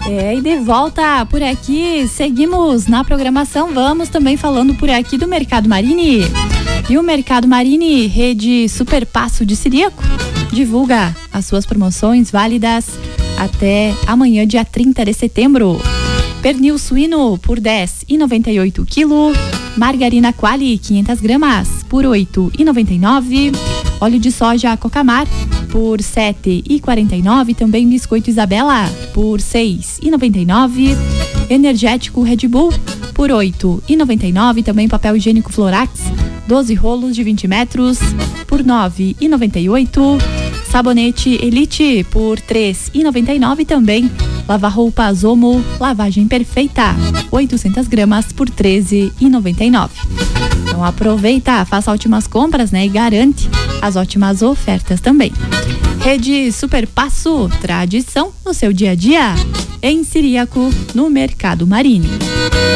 E de volta por aqui, seguimos na programação, vamos também falando por aqui do Mercado Marini. E o Mercado Marini, rede Super Passo de Ciríaco, divulga as suas promoções válidas até amanhã, dia 30 de setembro. Pernil suíno por R$10,98 quilo. Margarina Quali, 500 gramas, por R$8,99. Óleo de soja Cocamar, por R$7,49. Também biscoito Isabela, por R$6,99. Energético Red Bull, por R$8,99. Também papel higiênico Florax, 12 rolos de 20 metros, por R$9,98. Sabonete Elite, por R$3,99. Também lava-roupa Zomo, lavagem perfeita, 800 gramas, por R$13,99. Então aproveita, faça ótimas compras, né? E garante as ótimas ofertas também. Rede Super Passo, tradição no seu dia a dia, em Ciríaco, no Mercado Marini.